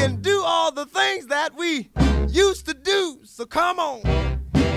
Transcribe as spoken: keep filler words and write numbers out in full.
can do all the things that we used to do. So come on.